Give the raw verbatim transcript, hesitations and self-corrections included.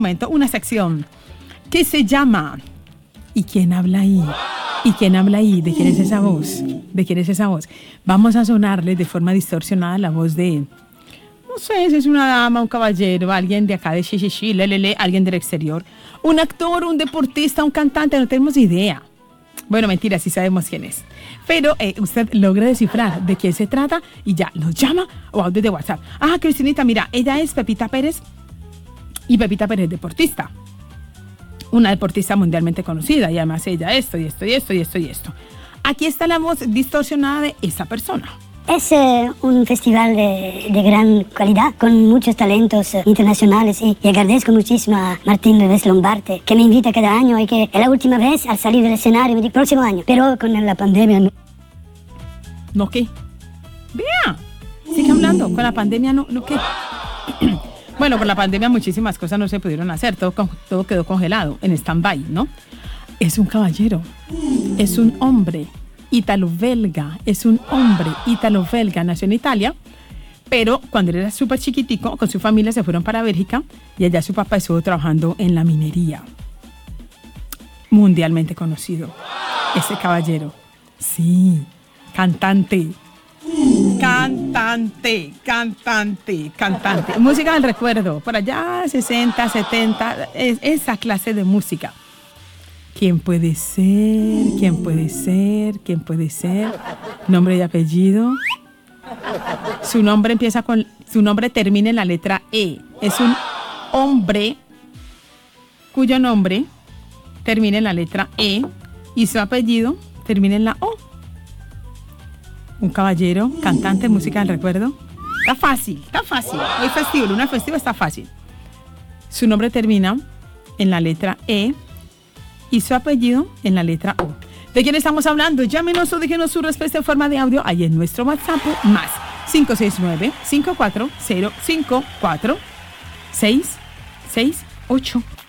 momento una sección que se llama ¿Y quién habla ahí? ¿Y quién habla ahí? ¿De quién es esa voz? ¿De quién es esa voz? Vamos a sonarle de forma distorsionada la voz de, no sé si es una dama, un caballero, alguien de acá de Xixixí, lelele, alguien del exterior, un actor, un deportista, un cantante, no tenemos idea. Bueno, mentira, sí sabemos quién es. Pero eh, usted logra descifrar de quién se trata y ya nos llama o audio de WhatsApp. Ah, Cristinita, mira, ella es Pepita Pérez y Pepita Pérez deportista. Una deportista mundialmente conocida y además ella esto y esto y esto y esto y esto. Aquí está la voz distorsionada de esa persona. Es eh, un festival de, de gran calidad, con muchos talentos eh, internacionales y, y agradezco muchísimo a Martín Reves Lombarte, que me invita cada año y que es la última vez al salir del escenario, me dice, próximo año, pero con la pandemia no. ¿No qué? Vea, sigue hablando, con la pandemia no, ¿no qué? Bueno, por la pandemia muchísimas cosas no se pudieron hacer, todo, todo quedó congelado, en stand-by, ¿no? Es un caballero, es un hombre ítalo-belga, es un hombre ítalo-belga, nació en Italia, pero cuando él era súper chiquitico, con su familia se fueron para Bélgica y allá su papá estuvo trabajando en la minería. Mundialmente conocido, ese caballero. Sí, cantante. Cantante, cantante, cantante. Música del recuerdo, por allá sesenta, setenta, es esa clase de música. ¿Quién puede ser? ¿Quién puede ser? ¿Quién puede ser? Nombre y apellido. Su nombre empieza con, su nombre termina en la letra E. Es un hombre cuyo nombre termina en la letra E y su apellido termina en la O. Un caballero, cantante, música del recuerdo. Está fácil, está fácil. Hoy festivo, luna festiva está fácil. Su nombre termina en la letra E y su apellido en la letra O. ¿De quién estamos hablando? Llámenos o déjenos su respuesta en forma de audio ahí en nuestro WhatsApp más cinco seis nueve, cinco cuatro cero, cinco cuatro seis seis ocho.